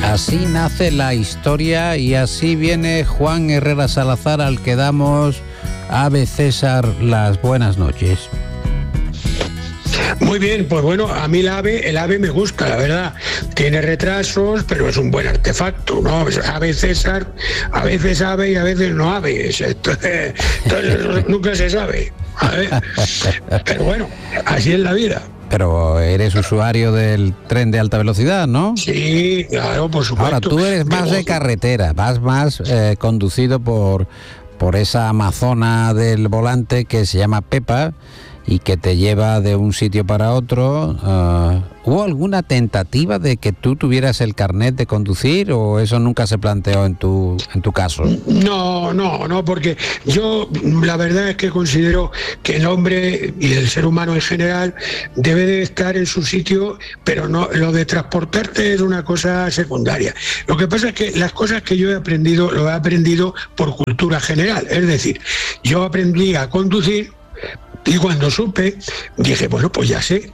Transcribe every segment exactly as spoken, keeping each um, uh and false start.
Así nace la historia y así viene Juan Herrera Salazar, al que damos, Ave César, las buenas noches. Muy bien, pues bueno, a mí el ave, el ave me gusta, la verdad. Tiene retrasos, pero es un buen artefacto, ¿no? Ave César, a veces ave y a veces no ave. Entonces, entonces nunca se sabe. A ver. Pero bueno, así es la vida. Pero eres usuario del tren de alta velocidad, ¿no? Sí, claro, por supuesto. Ahora, tú eres más de carretera, vas más eh, conducido por, por esa amazona del volante que se llama Pepa y que te lleva de un sitio para otro. Uh, ¿Hubo alguna tentativa de que tú tuvieras el carnet de conducir o eso nunca se planteó en tu en tu caso? No, no, no, porque yo la verdad es que considero que el hombre y el ser humano en general debe de estar en su sitio, pero no, lo de transportarte es una cosa secundaria. Lo que pasa es que las cosas que yo he aprendido, lo he aprendido por cultura general, es decir, yo aprendí a conducir y cuando supe, dije, bueno, pues ya sé,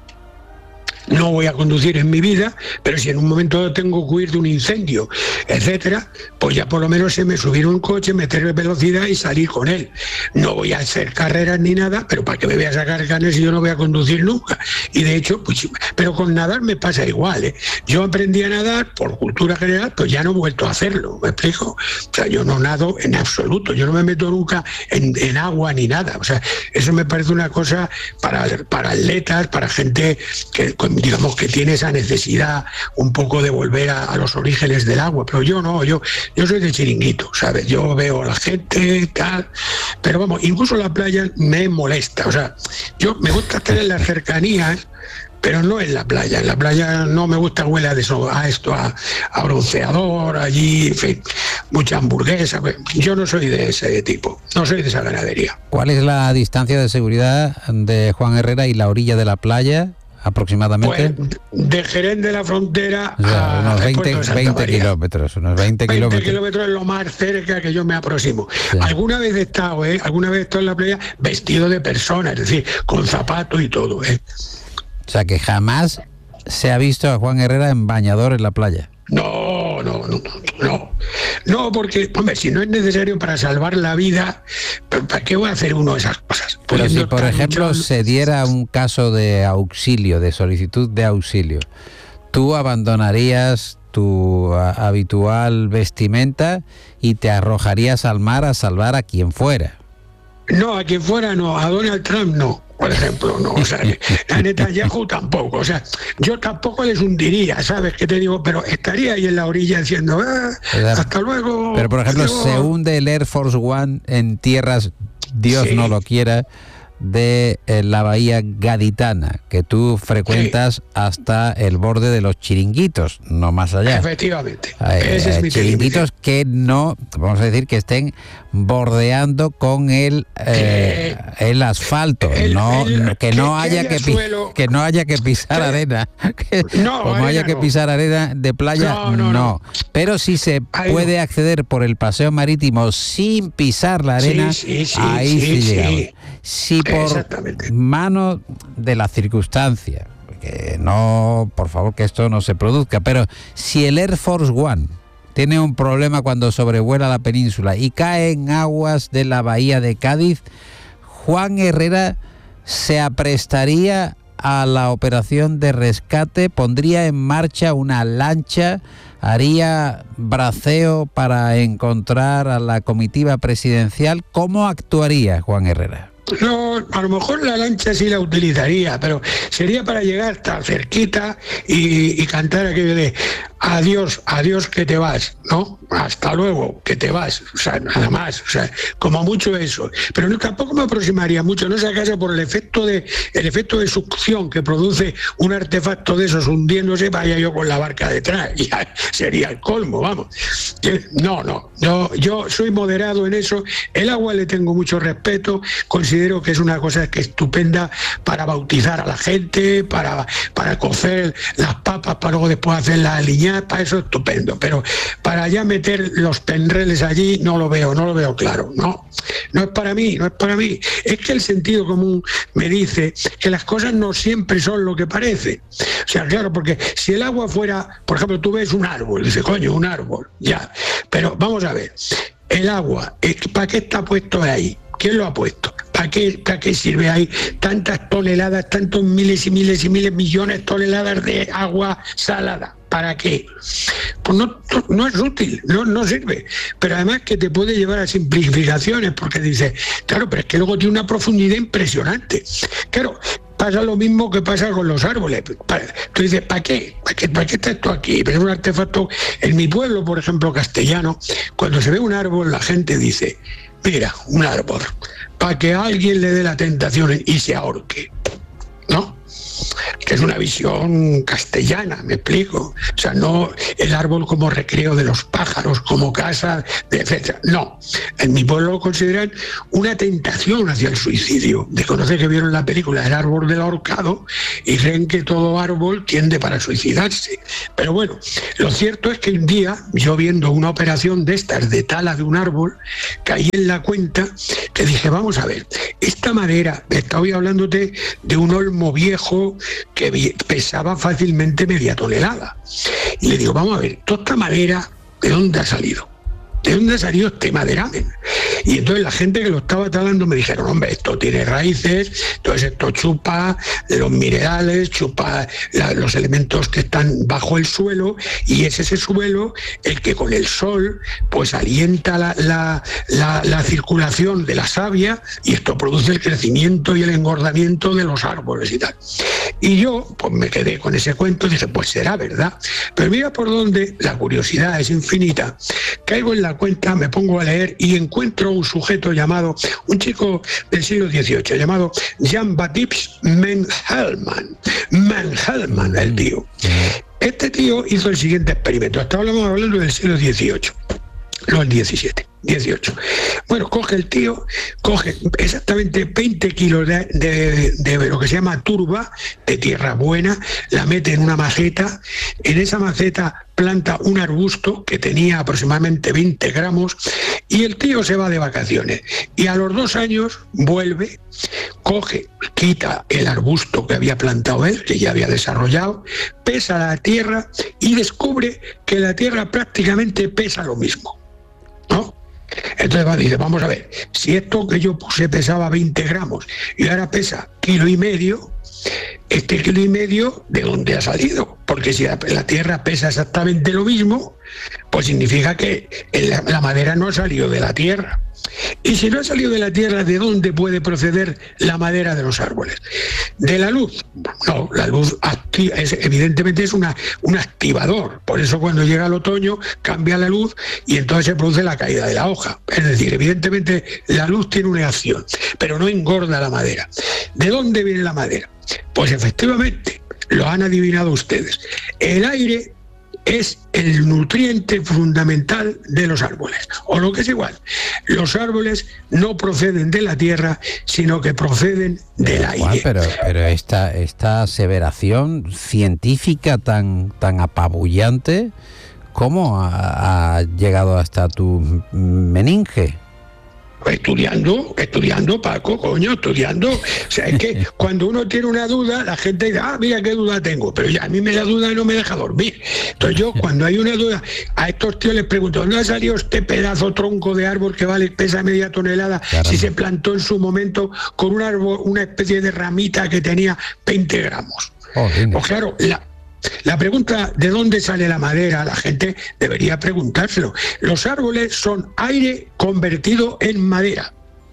no voy a conducir en mi vida, pero si en un momento tengo que huir de un incendio, etcétera, pues ya por lo menos sé me subir un coche, meter velocidad y salir con él. No voy a hacer carreras ni nada, pero para que me voy a sacar ganas si yo no voy a conducir nunca. Y de hecho, pues, pero con nadar me pasa igual, ¿eh? Yo aprendí a nadar por cultura general, pues ya no he vuelto a hacerlo, ¿me explico? O sea, yo no nado en absoluto, yo no me meto nunca en, en agua ni nada. O sea, eso me parece una cosa para, para atletas, para gente que digamos que tiene esa necesidad un poco de volver a, a los orígenes del agua, pero yo no, yo yo soy de chiringuito, ¿sabes? Yo veo a la gente, tal, pero vamos, incluso la playa me molesta, o sea, yo me gusta estar en las cercanías, pero no en la playa. En la playa no me gusta, huele a, eso, a esto, a, a bronceador, allí, en fin, mucha hamburguesa. Yo no soy de ese tipo, no soy de esa ganadería. ¿Cuál es la distancia de seguridad de Juan Herrera y la orilla de la playa? Aproximadamente. Pues de Jerez de la Frontera, o sea, a unos veinte, veinte kilómetros, unos veinte, veinte kilómetros. kilómetros es lo más cerca que yo me aproximo. Sí. Alguna vez he estado, ¿eh? Alguna vez he estado en la playa vestido de persona, es decir, con zapatos y todo, ¿eh? O sea, que jamás se ha visto a Juan Herrera en bañador en la playa. No, no, no, no, no, porque, hombre, si no es necesario para salvar la vida, ¿para qué voy a hacer uno de esas cosas? Pero Pudiendo si, por estar ejemplo, luchando... se diera un caso de auxilio, de solicitud de auxilio, ¿tú abandonarías tu a, habitual vestimenta y te arrojarías al mar a salvar a quien fuera? No, a quien fuera no, a Donald Trump no, por ejemplo, no, o sea, a Netanyahu tampoco, o sea, yo tampoco les hundiría, ¿sabes qué te digo? Pero estaría ahí en la orilla diciendo, ah, hasta luego. Pero, por ejemplo, adiós. se hunde el Air Force One en tierras, Dios Sí. no lo quiera, de eh, la bahía gaditana, que tú frecuentas sí. hasta el borde de los chiringuitos, no más allá. Efectivamente, eh, ese es mi chiringuitos que no, vamos a decir, que estén bordeando con el eh, el asfalto, el, no el, que, que no haya que, haya que, que no haya que pisar ¿Qué? arena, que, no, como arena haya que no. pisar arena de playa, no, no, no. no. Pero si se ahí puede no. acceder por el paseo marítimo sin pisar la arena, sí, sí, sí, ahí sí, sí llegamos. Sí. Si por mano de la circunstancia, que no, por favor, que esto no se produzca, pero si el Air Force One tiene un problema cuando sobrevuela la península y cae en aguas de la bahía de Cádiz, Juan Herrera se aprestaría a la operación de rescate, pondría en marcha una lancha, haría braceo para encontrar a la comitiva presidencial. ¿Cómo actuaría Juan Herrera? No, a lo mejor la lancha sí la utilizaría, pero sería para llegar hasta cerquita y, y cantar aquello de adiós, adiós que te vas, ¿no? Hasta luego, que te vas, o sea, nada más, o sea, como mucho eso. Pero no, tampoco me aproximaría mucho, no se acaso por el efecto de el efecto de succión que produce un artefacto de esos hundiéndose, vaya yo con la barca detrás, ya sería el colmo, vamos. No, no, yo, yo soy moderado en eso, el agua le tengo mucho respeto, considero que es una cosa que estupenda para bautizar a la gente, para, para cocer las papas, para luego después hacer la aliñada, piscina, para eso estupendo, pero para ya meter los penreles allí no lo veo, no lo veo claro, no, no es para mí, no es para mí. Es que el sentido común me dice que las cosas no siempre son lo que parece. O sea, claro, porque si el agua fuera, por ejemplo, tú ves un árbol, dices, coño, un árbol, ya, pero vamos a ver, el agua, ¿para qué está puesto ahí? ¿Quién lo ha puesto? ¿Para qué, ¿Para qué sirve? Hay tantas toneladas, tantos miles y miles y miles, millones de toneladas de agua salada. ¿Para qué? Pues no, no es útil, no, no sirve. Pero además que te puede llevar a simplificaciones, porque dices, claro, pero es que luego tiene una profundidad impresionante. Claro, pasa lo mismo que pasa con los árboles. Tú dices, ¿para qué? ¿Para qué, ¿Para qué está esto aquí? Pero es un artefacto. En mi pueblo, por ejemplo, castellano, cuando se ve un árbol, la gente dice, mira, un árbol, para que a alguien le dé la tentación y se ahorque, ¿no? Que es una visión castellana, me explico. O sea, no el árbol como recreo de los pájaros, como casa, etcétera. No, en mi pueblo lo consideran una tentación hacia el suicidio. De conocer que vieron la película El árbol del ahorcado y creen que todo árbol tiende para suicidarse. Pero bueno, lo cierto es que un día, yo viendo una operación de estas de tala de un árbol, caí en la cuenta que dije, vamos a ver, esta madera, estaba hablándote de un olmo viejo que pesaba fácilmente media tonelada. Y le digo, vamos a ver, toda esta madera, ¿de dónde ha salido? ¿De dónde ha salido este maderamen? Y entonces la gente que lo estaba talando me dijeron, hombre, esto tiene raíces, entonces esto chupa de los minerales, chupa la, los elementos que están bajo el suelo, y es ese suelo el que con el sol pues alienta la, la, la, la circulación de la savia, y esto produce el crecimiento y el engordamiento de los árboles y tal. Y yo pues me quedé con ese cuento y dije, pues será verdad. Pero mira por dónde la curiosidad es infinita. Caigo en la cuenta, me pongo a leer y encuentro un sujeto llamado, un chico del siglo dieciocho, llamado Jean-Baptiste Mengelmann. Mengelmann, el tío. Este tío hizo el siguiente experimento. Hasta ahora estamos hablando del siglo dieciocho, no el diecisiete. dieciocho. Bueno, coge el tío, coge exactamente veinte kilos de, de, de lo que se llama turba, de tierra buena, la mete en una maceta, en esa maceta planta un arbusto que tenía aproximadamente veinte gramos, y el tío se va de vacaciones. Y a los dos años vuelve, coge, quita el arbusto que había plantado él, que ya había desarrollado, pesa la tierra y descubre que la tierra prácticamente pesa lo mismo, ¿no? Entonces va, dice, vamos a ver, si esto que yo puse pesaba veinte gramos y ahora pesa kilo y medio, este kilo y medio, ¿de dónde ha salido? Porque si la, la tierra pesa exactamente lo mismo, pues significa que la, la madera no ha salido de la tierra. Y si no ha salido de la tierra, ¿de dónde puede proceder la madera de los árboles? ¿De la luz? No, la luz activa, es, evidentemente es una, un activador. Por eso cuando llega el otoño cambia la luz y entonces se produce la caída de la hoja. Es decir, evidentemente la luz tiene una acción, pero no engorda la madera. ¿De dónde viene la madera? Pues efectivamente, lo han adivinado ustedes. El aire es el nutriente fundamental de los árboles, o lo que es igual, los árboles no proceden de la tierra, sino que proceden del pero, aire. Juan, pero, pero esta, esta aseveración científica tan, tan apabullante, ¿cómo ha, ha llegado hasta tu meninge? Estudiando, estudiando, Paco, coño, estudiando. O sea, es que cuando uno tiene una duda, la gente dice, ah, mira qué duda tengo, pero ya a mí me da duda y no me deja dormir. Entonces yo, cuando hay una duda, a estos tíos les pregunto, ¿dónde ha salido este pedazo tronco de árbol que vale, pesa media tonelada, Caramba. si se plantó en su momento con un árbol, una especie de ramita que tenía veinte gramos? Oh, pues claro, la... La pregunta de dónde sale la madera, la gente debería preguntárselo. Los árboles son aire convertido en madera.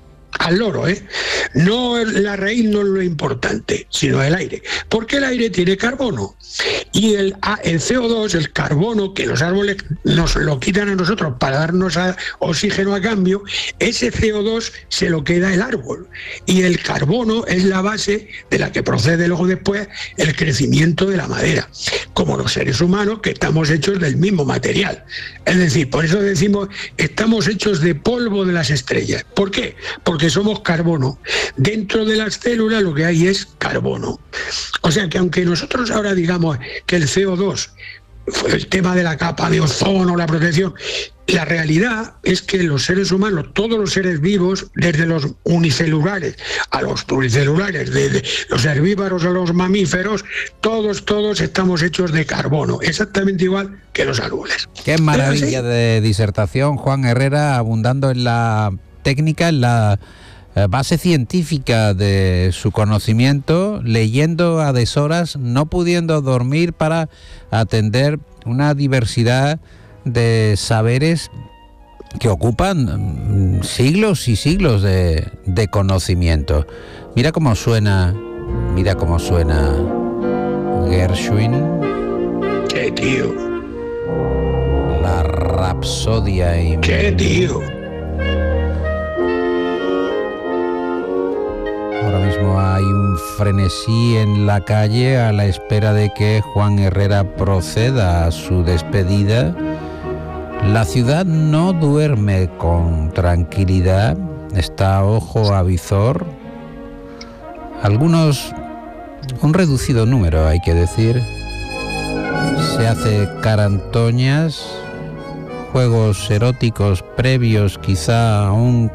Al loro, ¿eh? No, la raíz no es lo importante, sino el aire. Porque el aire tiene carbono. Y el, el C O dos, el carbono, que los árboles nos lo quitan a nosotros para darnos a, oxígeno a cambio, ese C O dos se lo queda el árbol. Y el carbono es la base de la que procede luego después el crecimiento de la madera. Como los seres humanos, que estamos hechos del mismo material. Es decir, por eso decimos, estamos hechos de polvo de las estrellas. ¿Por qué? Porque que somos carbono. Dentro de las células lo que hay es carbono. O sea que aunque nosotros ahora digamos que el C O dos el tema de la capa de ozono, la protección. La realidad es que los seres humanos, todos los seres vivos, desde los unicelulares a los pluricelulares, desde los herbívoros a los mamíferos, todos, todos estamos hechos de carbono, exactamente igual que los árboles. Qué maravilla de disertación, Juan Herrera, abundando en la técnica, en la base científica de su conocimiento, leyendo a deshoras, no pudiendo dormir para atender una diversidad de saberes que ocupan siglos y siglos de, de conocimiento. Mira cómo suena, mira cómo suena Gershwin. ¡Qué tío! La Rapsodia. Y ¡Qué tío! Ahora mismo hay un frenesí en la calle a la espera de que Juan Herrera proceda a su despedida. La ciudad no duerme con tranquilidad, está ojo a visor. Algunos, un reducido número hay que decir, se hace carantoñas, juegos eróticos previos quizá a un